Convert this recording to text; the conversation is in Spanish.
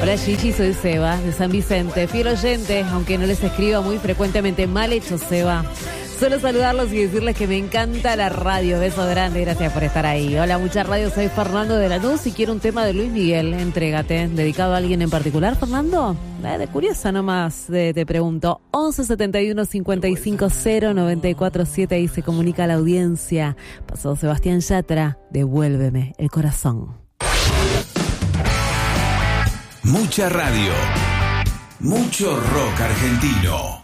Hola Gigi, soy Seba, de San Vicente. Fiel oyente, aunque no les escriba muy frecuentemente. Mal hecho, Seba. Solo saludarlos y decirles que me encanta la radio. Beso grande, gracias por estar ahí. Hola, mucha radio, soy Fernando de Lanús y quiero un tema de Luis Miguel. Entrégate. ¿Dedicado a alguien en particular, Fernando? De curiosa nomás, te pregunto. 11 71 55 0 94 7. Ahí se comunica la audiencia. Pasó Sebastián Yatra. Devuélveme el corazón. Mucha radio. Mucho rock argentino.